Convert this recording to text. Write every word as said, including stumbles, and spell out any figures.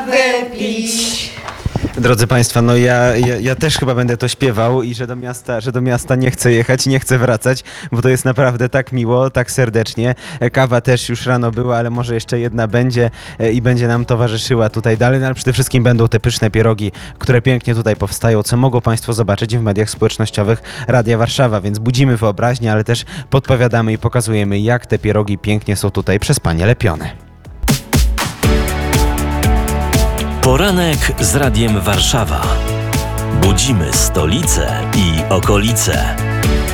pić. Drodzy Państwo, no ja, ja, ja też chyba będę to śpiewał i że do miasta, że do miasta nie chcę jechać, nie chcę wracać, bo to jest naprawdę tak miło, tak serdecznie. Kawa też już rano była, ale może jeszcze jedna będzie e, i będzie nam towarzyszyła tutaj dalej, no ale przede wszystkim będą te pyszne pierogi, które pięknie tutaj powstają, co mogą Państwo zobaczyć w mediach społecznościowych Radia Warszawa, więc budzimy wyobraźnię, ale też podpowiadamy i pokazujemy, jak te pierogi pięknie są tutaj przez Panie lepione. Poranek z Radiem Warszawa. Budzimy stolicę i okolice.